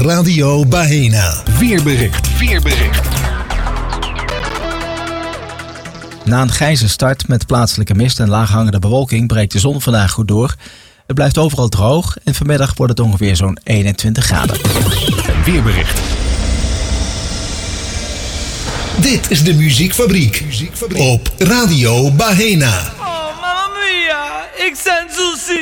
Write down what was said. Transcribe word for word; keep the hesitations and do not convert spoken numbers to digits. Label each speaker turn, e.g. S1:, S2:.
S1: Radio Baena.
S2: Weerbericht. Weerbericht.
S3: Na een grijze start met plaatselijke mist en laaghangende bewolking breekt de zon vandaag goed door. Het blijft overal droog en vanmiddag wordt het ongeveer zo'n eenentwintig graden.
S2: Een weerbericht.
S1: Dit is de Muziekfabriek op Radio Baena.
S4: Oh, mamma mia, ik ben zo ziek.